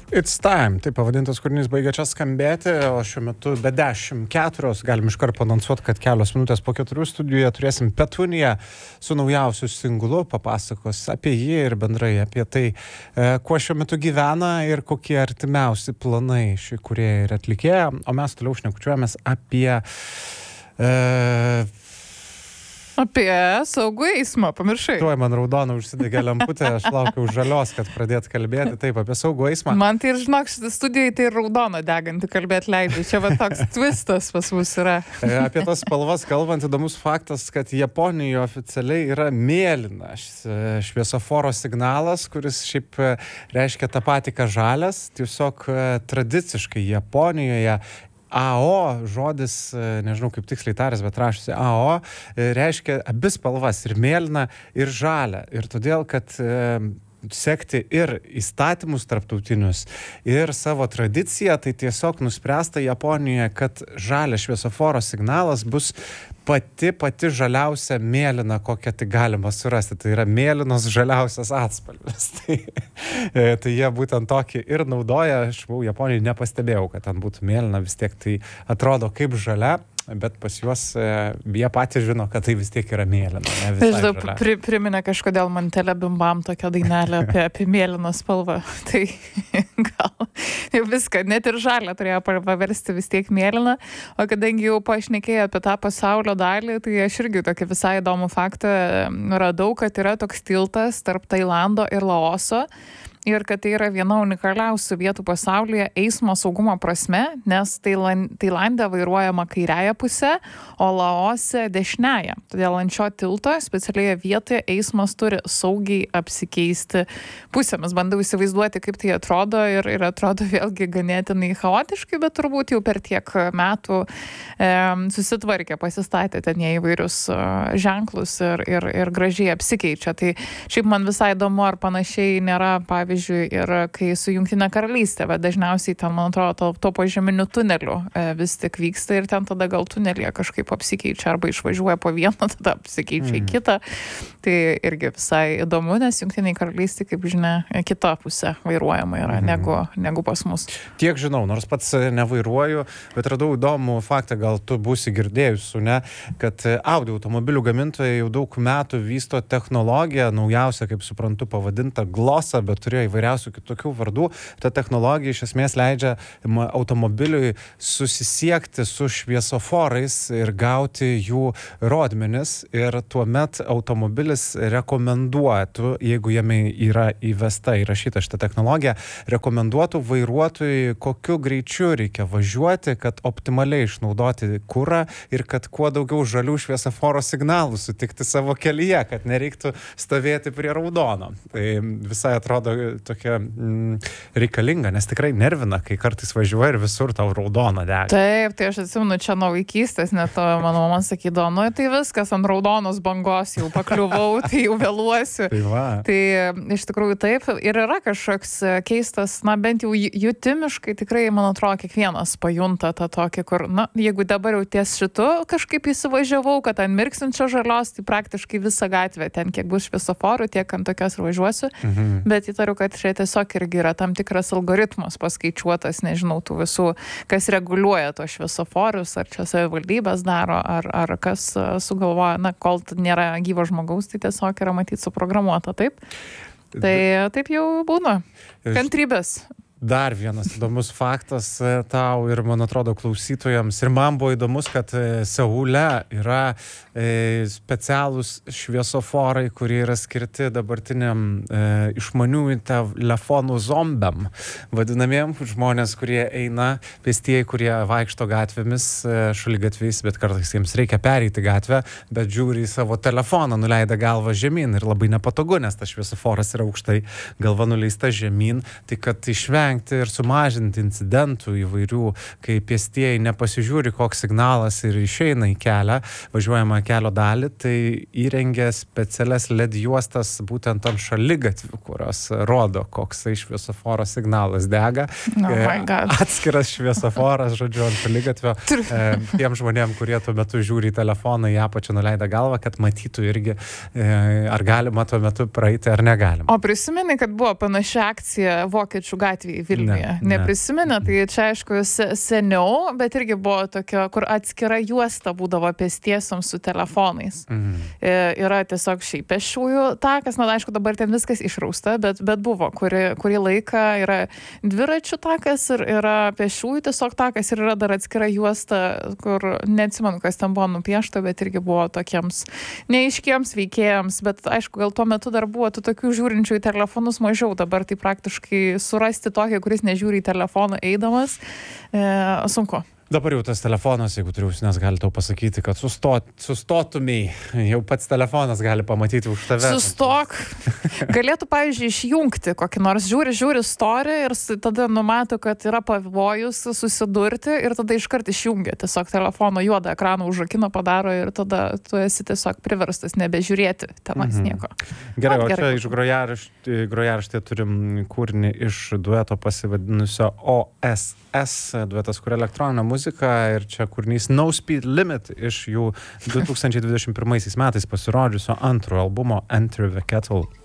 It's time. Taip pavadintas kūrinys baigia čia skambėti, o šiuo metu be 10:04 galim iškart panonsuoti, kad kelios minutės po 4 studijoje turėsim Petuniją su naujausiu singlu, papasakos apie jį ir bendrai apie tai, kuo šiuo metu gyvena ir kokie artimiausi planai ši kūrėja ir atlikėja. O mes toliau šnekučiuojamės apie saugų eismą, pamiršai. Tuoj man raudona užsidegė lemputė, aš laukiau žalios, kad pradėt kalbėti. Taip, apie saugų eismą. Man tai ir žinok, šitą studijoje tai raudona deganti kalbėti leidžiu. Čia va toks twistas pas mus yra. Apie tas spalvas kalbant, įdomus faktas, kad Japonijoje oficialiai yra mėlyna šviesoforo signalas, kuris šiaip reiškia tą patį, ką žalias. Tiesiog tradiciškai Japonijoje AO žodis, nežinau kaip tiksliai tarės, bet rašusi AO, reiškia abi spalvas, ir mėlyną, ir žalią. Ir todėl, kad sekti ir įstatymus tarptautinius, ir savo tradiciją, tai tiesiog nuspręsta Japonijoje, kad žalias šviesoforo signalas bus pati žaliausia mėlyna, kokią tik galima surasti. Tai yra mėlynos žaliausias atspalvis. Tai jie būtent tokį ir naudoja. Aš buvau Japonijoje, nepastebėjau, kad ten būtų mėlyna, vis tiek tai atrodo kaip žalia, bet pas juos jie patys žino, kad tai vis tiek yra mėlyna. Priminė kažkodėl man Telebimbam tokią dainelę apie mėlyną spalvą. Tai gal jau viską, net ir žalę turėjo paversti vis tiek mėlyną. O kadangi jau pašnekėjau apie tą pasaulio dalį, tai aš irgi tokį visai įdomų faktą radau, kad yra toks tiltas tarp Tailando ir Laoso. Ir kad tai yra viena unikaliausių vietų pasaulyje eismo saugumo prasme, nes Tailande vairuojama kairiąją pusę, o Laose dešiniąją. Todėl ant šio tilto specialioje vietoje eismas turi saugiai apsikeisti pusėmis. Bandau įsivaizduoti, kaip tai atrodo ir atrodo vėlgi ganėtinai chaotiškai, bet turbūt jau per tiek metų susitvarkė, pasistatė ten įvairius ženklus ir gražiai apsikeičia. Tai šiaip man visai įdomu, ar panašiai nėra, pavyzdžiui, ir kai su Jungtinė karalystė, bet dažniausiai ten, man atrodo, to požeminiu tuneliu vis tik vyksta ir ten tada gal tunelėje kažkaip apsikeičia arba išvažiuoja po vieną, tada apsikeičia į kitą. Tai irgi visai įdomu, nes Jungtinė karalystė, kaip žinia, kita pusė vairuojama yra negu pas mus. Tiek žinau, nors pats nevairuoju, bet radau įdomų faktą, gal tu būsi girdėjusi, ne, kad Audi automobilių gamintojai jau daug metų vysto technologiją, naujausia, kaip suprantu, pavadinta Glossa, bet turėjo įvairiausių kitokių vardų. Ta technologija iš esmės leidžia automobiliui susisiekti su šviesoforais ir gauti jų rodmenis, ir tuomet automobilis rekomenduotų, jeigu jame yra įrašyta šitą technologiją, rekomenduotų vairuotojui, kokiu greičiu reikia važiuoti, kad optimaliai išnaudoti kurą ir kad kuo daugiau žalių šviesoforo signalų sutikti savo kelyje, kad nereiktų stovėti prie raudono. Tai visai atrodo tokia reikalinga, nes tikrai nervina, kai kartais važiuoja ir visur tau raudona dega. Taip, tai aš atsimenu čia nuo vaikystės, net mano mama sakydavo, nu tai viskas ant raudonos bangos jau pakliuvau, tai jau vėluosiu. Tai iš tikrųjų taip, ir yra kažkoks keistas, na bent jau jutimiškai tikrai, man atrodo, kiekvienas pajunta tą tokį, kur, na, jeigu dabar jau ties šitu kažkaip įsivažiavau, kad ant mirksinčio žalios, tai praktiškai visą gatvę, ten kiek bus šviesoforų, tiek ant tokios ir važiuosiu, bet įtariu, kad čia tiesiog irgi yra tam tikras algoritmas paskaičiuotas, nežinau, tų visų, kas reguliuoja tos šviesoforus, ar čia savivaldybės daro, ar kas sugalvoja, na, kol nėra gyvo žmogaus, tai tiesiog yra matyti suprogramuota, taip? Tai taip jau būna. Kantrybės. Dar vienas įdomus faktas tau ir, man atrodo, klausytojams. Ir man buvo įdomus, kad Seule yra specialūs šviesoforai, kurie yra skirti dabartiniam išmaniųjų telefonų zombiam. Vadinamiem žmonės, kurie eina, pėstieji, kurie vaikšto gatvėmis, šaligatviais, bet kartais jiems reikia pereiti gatvę, bet žiūri į savo telefoną, nuleidę galvą žemyn ir labai nepatogu, nes tas šviesoforas yra aukštai, galva nuleista žemyn, tai kad išvengti ir sumažinti incidentų įvairių, kai pėstieji nepasižiūri, koks signalas ir išeina į kelią, važiuojama kelio dalį, tai įrengia specialias LED juostas būtent ant šaligatvių, kurios rodo, koks šviesoforo signalas dega. Atskiras šviesoforas, žodžiu, ant šaligatvio tiem žmonėm, kurie tuo metu žiūri į telefoną, į apačią nuleidę galvą, kad matytų irgi, ar galima tuo metu praeiti, ar negalima. O prisimeni, kad buvo panaši akcija Vokiečių gatvėje Vilniuje. Neprisiminė, tai čia aišku seniau, bet irgi buvo tokia, kur atskira juosta būdavo pėstiesiams su telefonais. Yra tiesiog šiaip pėsčiųjų takas, na aišku, dabar ten viskas išrausta, bet buvo, kurį laiką yra dviračių takas ir yra pėsčiųjų tiesiog takas ir yra dar atskira juosta, kur neatsimenu, kas ten buvo nupiešta, bet irgi buvo tokiems neaiškiems veikėjams, bet aišku, gal tuo metu dar buvo tokių žiūrinčių į telefonus mažiau, dabar tai praktiškai surasti tokį, kuris nežiūri į telefoną eidamas, sunku. Dabar jau tas telefonas, jeigu turiu ausines, gali tau pasakyti, kad sustotumei, jau pats telefonas gali pamatyti už tave. Sustok. Galėtų, pavyzdžiui, išjungti kokį nors, žiūri story ir tada numato, kad yra pavojus susidurti ir tada iškart išjungia tiesiog telefono juodą ekraną užrakino padaro ir tada tu esi tiesiog priverstas nebežiūrėti tenais nieko. Gerai, o čia iš grojaraštė turim kūrinį iš dueto pasivadinusio OSS, duetas, kur elektroninė muzika ir čia kūrinys No Speed Limit iš jų 2021 metais pasirodžiusio antro albumo Enter the Kettle.